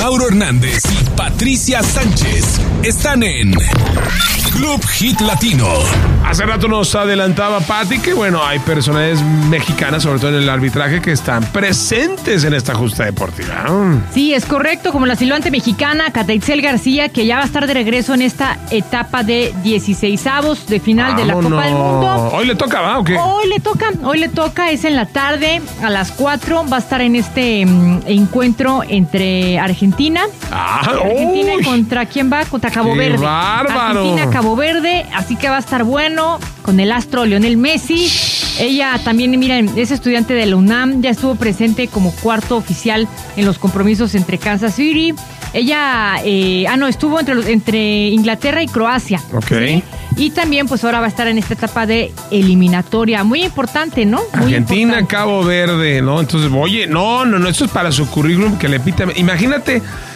Mauro Hernández y Patricia Sánchez están en Club Hit Latino. Hace rato nos adelantaba Pati que, bueno, hay personalidades mexicanas, sobre todo en el arbitraje, que están presentes en esta justa deportiva. Sí, es correcto, como la silbante mexicana Cataitzel García, que ya va a estar de regreso en esta etapa de 16avos de final de la Copa del Mundo. ¿Hoy le toca, va, o qué? Hoy le toca, es en la tarde, a las 4, va a estar en este encuentro entre Argentina. Argentina contra quién va, contra Cabo Verde. ¡Bárbaro! Argentina, Cabo Verde, así que va a estar bueno con el astro Lionel Messi. Ella también, miren, es estudiante de la UNAM, ya estuvo presente como cuarto oficial en los compromisos entre Kansas City. Ella, estuvo entre Inglaterra y Croacia. Ok. ¿Sí? Y también, pues ahora va a estar en esta etapa de eliminatoria. Muy importante, ¿no? Muy Argentina, importante. Cabo Verde, ¿no? Entonces, oye, no, esto es para su currículum que le pita. Imagínate,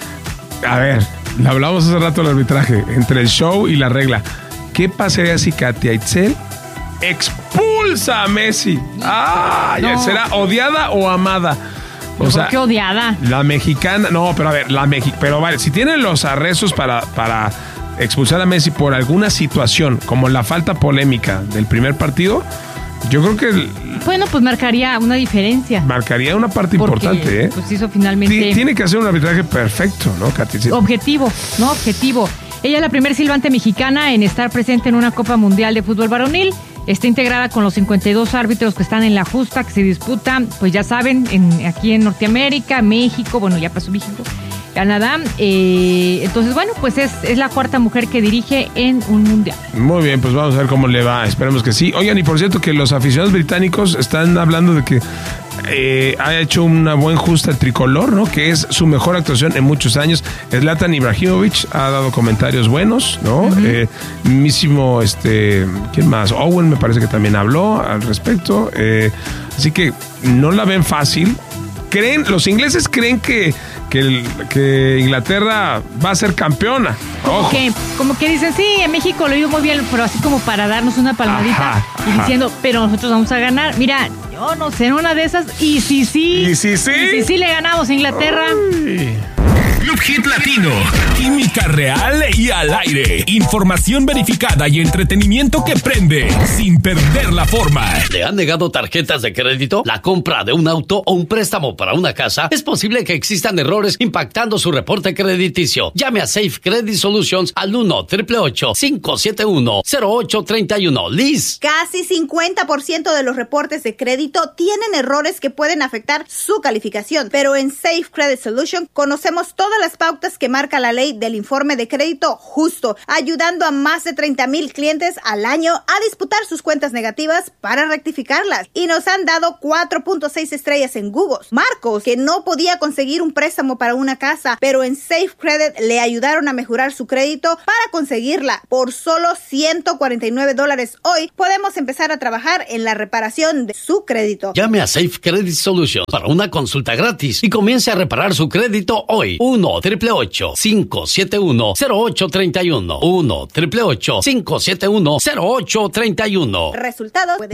a ver, le hablamos hace rato del arbitraje, entre el show y la regla. ¿Qué pasaría si Katia Itzel expulsa a Messi? No. ¿Será odiada o amada? O sea, qué odiada. La mexicana, no, pero a ver, pero vale, si tienen los arrestos para expulsar a Messi por alguna situación, como la falta polémica del primer partido, yo creo que bueno, pues marcaría una diferencia. Marcaría una parte importante, ¿eh? Pues hizo finalmente. Tiene que hacer un arbitraje perfecto, ¿no, Katy? Objetivo. Ella es la primer silbante mexicana en estar presente en una Copa Mundial de Fútbol Varonil. Está integrada con los 52 árbitros que están en la justa, que se disputan, pues ya saben, aquí en Norteamérica, México, bueno, ya pasó México, Canadá. Entonces, bueno, pues es la cuarta mujer que dirige en un mundial. Muy bien, pues vamos a ver cómo le va. Esperemos que sí. Oigan, y por cierto que los aficionados británicos están hablando de que ha hecho una buen justa el tricolor, ¿no? Que es su mejor actuación en muchos años. Zlatan Ibrahimovic ha dado comentarios buenos, ¿no? Uh-huh. Mismísimo, ¿quién más? Owen me parece que también habló al respecto. Así que no la ven fácil. Los ingleses creen que Inglaterra va a ser campeona. Como que dicen, sí, en México lo ido muy bien, pero así como para darnos una palmadita y diciendo, pero nosotros vamos a ganar. Mira, yo no sé, en una de esas, y si sí le ganamos a Inglaterra. Ay. Club Hit Latino. Química real y al aire. Información verificada y entretenimiento que prende sin perder la forma. ¿Le han negado tarjetas de crédito? ¿La compra de un auto o un préstamo para una casa? Es posible que existan errores impactando su reporte crediticio. Llame a Safe Credit Solutions al 1-888-571-0831. Liz. Casi 50% de los reportes de crédito tienen errores que pueden afectar su calificación, pero en Safe Credit Solutions conocemos todas las pautas que marca la ley del informe de crédito justo, ayudando a más de 30,000 clientes al año a disputar sus cuentas negativas para rectificarlas. Y nos han dado 4.6 estrellas en Google. Marcos, que no podía conseguir un préstamo para una casa, pero en Safe Credit le ayudaron a mejorar su crédito para conseguirla. Por solo $149 hoy, podemos empezar a trabajar en la reparación de su crédito. Llame a Safe Credit Solutions para una consulta gratis y comience a reparar su crédito hoy. 1-888-571-0831. 1-888-571-0831. Resultados pueden